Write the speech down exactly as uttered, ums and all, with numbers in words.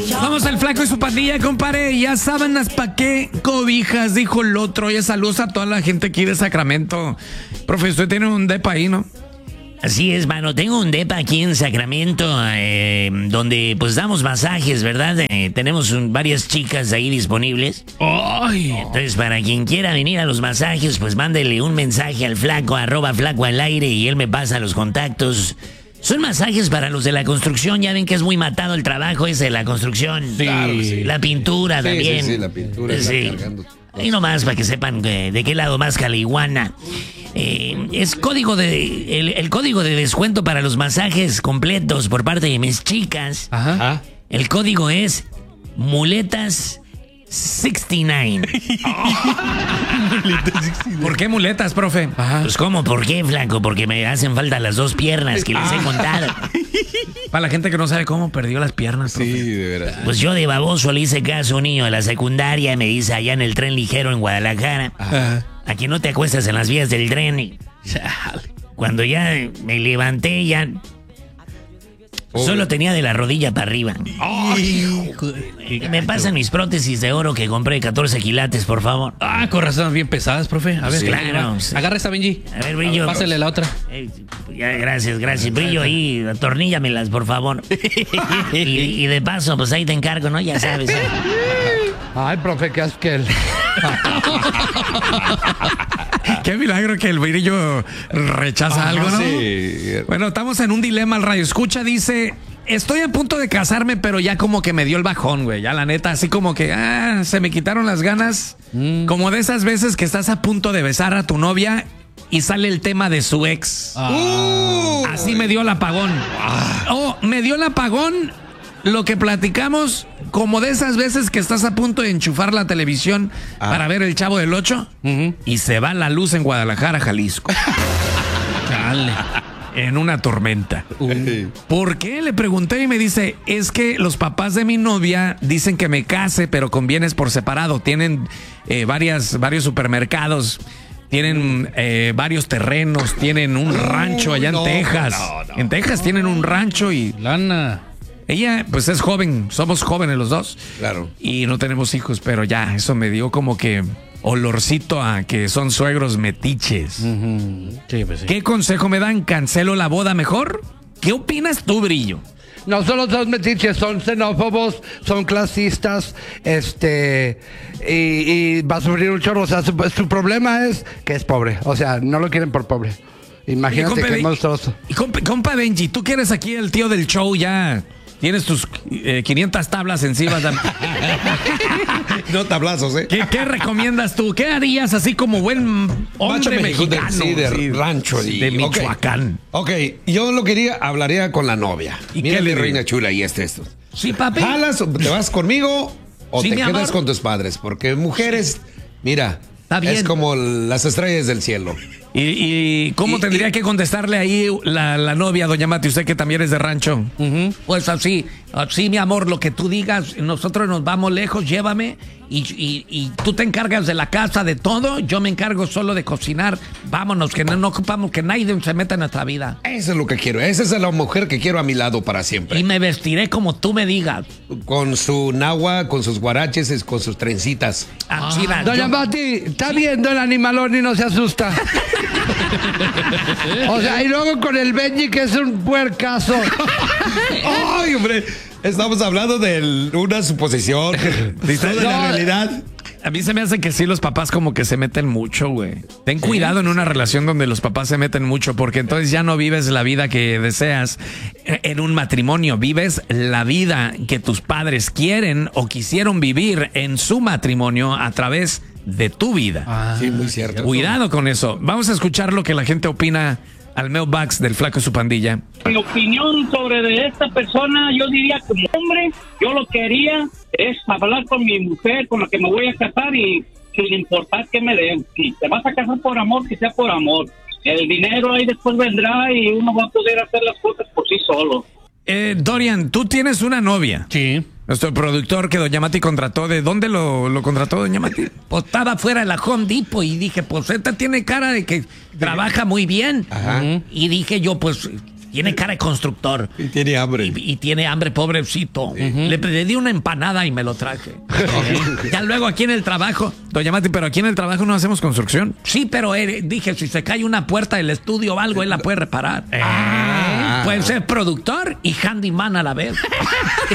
Vamos al Flaco y su pandilla, compadre. Ya sábanas pa' qué, cobijas, dijo el otro. Oye, saludos a toda la gente aquí de Sacramento. Profe, usted tiene un depa ahí, ¿no? Así es, mano. Tengo un depa aquí en Sacramento, eh, donde pues damos masajes, ¿verdad? Eh, tenemos un, varias chicas ahí disponibles. Ay. Entonces, para quien quiera venir a los masajes, pues mándele un mensaje al flaco, arroba flaco al aire, y él me pasa los contactos. Son masajes para los de la construcción. Ya ven que es muy matado el trabajo ese de la construcción. Sí. Claro, sí. La pintura Sí, también. sí, sí, la pintura está Sí. cargando. Ahí nomás para que sepan eh, de qué lado más caliguana. Eh, es código de el, el código de descuento para los masajes completos por parte de mis chicas. Ajá. El código es muletas sesenta y nueve. ¿Por qué muletas, profe? Ajá. Pues ¿cómo? ¿Por qué, flaco? Porque me hacen falta las dos piernas que les he contado. Para la gente que no sabe cómo perdió las piernas, profe. Sí, de veras. Pues yo de baboso le hice caso a un niño de la secundaria, me dice allá en el tren ligero en Guadalajara. Ajá. Aquí no te acuestas en las vías del tren. Y cuando ya me levanté, ya Pobre. solo tenía de la rodilla para arriba. Ay, Y me pasan mis prótesis de oro que compré catorce quilates, por favor. Ah, con razón, bien pesadas, profe. A ver, Sí, claro. agarra esta, Benji. A ver, Brillo. Pásale la otra. Eh, ya, gracias, gracias. Brillo ahí, atorníllamelas, por favor. y, y de paso, pues ahí te encargo, ¿no? Ya sabes. ¿eh? Ay, profe, qué asquel. Qué milagro que el Brillo rechaza algo, ¿no? Sí. Bueno, estamos en un dilema. El radio escucha dice: estoy a punto de casarme, pero ya como que me dio el bajón, güey. Ya la neta, así como que ah, se me quitaron las ganas. Mm. Como de esas veces que estás a punto de besar a tu novia y sale el tema de su ex. Ah. Uh, así me dio el apagón. Ah. Oh, me dio el apagón. Lo que platicamos, como de esas veces que estás a punto de enchufar la televisión ah. para ver el Chavo del Ocho uh-huh. y se va la luz en Guadalajara, Jalisco. Dale. En una tormenta. Uh. ¿Por qué? Le pregunté y me dice, es que los papás de mi novia dicen que me case, pero con bienes por separado. Tienen eh, varias, varios supermercados. Tienen eh, varios terrenos, tienen un rancho allá en no, Texas. No, no, en Texas no. tienen un rancho y... Lana. Ella, pues es joven, somos jóvenes los dos. Claro. Y no tenemos hijos, pero ya, eso me dio como que olorcito a que son suegros metiches. Uh-huh. Sí, pues sí. ¿Qué consejo me dan? ¿Cancelo la boda mejor? ¿Qué opinas tú, Brillo? No solo son metiches, son xenófobos, son clasistas, este, y, y va a sufrir un chorro. O sea, su, su problema es que es pobre. O sea, no lo quieren por pobre. Imagínate compa, que es monstruoso. Y compa, compa Benji, tú que eres aquí el tío del show, ya tienes tus eh, quinientas tablas encima. No tablazos, ¿eh? ¿Qué, ¿Qué recomiendas tú? ¿Qué harías así como buen hombre mexicano? De, sí, de sí, rancho. Sí, de Michoacán. Okay. ok, yo lo quería, hablaría con la novia. ¿Y Mira, qué le reina chula y este, esto. Sí, papi. ¿Jalas, te vas conmigo o sí, te quedas amor. con tus padres? Porque mujeres, mira, Está bien. es como las estrellas del cielo. ¿Y, y cómo y, tendría y, que contestarle ahí la, la novia, doña Mati, usted que también es de rancho? Uh-huh. Pues así, así, mi amor, lo que tú digas, nosotros nos vamos lejos, llévame y, y, y tú te encargas de la casa, de todo, yo me encargo solo de cocinar. Vámonos, que no, no ocupamos que nadie se meta en nuestra vida. Eso es lo que quiero, esa es la mujer que quiero a mi lado para siempre. Y me vestiré como tú me digas. Con su nagua, con sus guaraches, con sus trencitas. Ah, ah, doña yo... Mati, está sí. viendo el animalón y no se asusta. O sea, y luego con el Benji, que es un puercazo. Ay, hombre, estamos hablando de una suposición. De no, la realidad. A mí se me hace que sí, los papás como que se meten mucho, güey. Ten cuidado en una relación donde los papás se meten mucho, porque entonces ya no vives la vida que deseas en un matrimonio. Vives la vida que tus padres quieren o quisieron vivir en su matrimonio a través de tu vida. Ah, sí, muy cierto. Cuidado con eso. Vamos a escuchar lo que la gente opina al mailbox del Flaco y su pandilla. Mi opinión sobre de esta persona, yo diría como hombre, yo lo que haría es hablar con mi mujer, con la que me voy a casar, y sin importar qué me den. Si te vas a casar por amor, que sea por amor. El dinero ahí después vendrá y uno va a poder hacer las cosas por sí solo. Eh, Dorian, tú tienes una novia. Sí. Nuestro productor que doña Mati contrató, ¿de dónde lo, lo contrató doña Mati? Pues estaba fuera de la Home Depot y dije, pues esta tiene cara de que trabaja muy bien. Ajá. Y dije yo, pues Tiene cara de constructor. Y tiene hambre. Y, y tiene hambre, pobrecito. Le pedí una empanada y me lo traje. Ya luego aquí en el trabajo, doña Mati, pero aquí en el trabajo no hacemos construcción. Sí, pero eh, dije, si se cae una puerta del estudio o algo, él la puede reparar. Ah. Puede ser productor y handyman a la vez.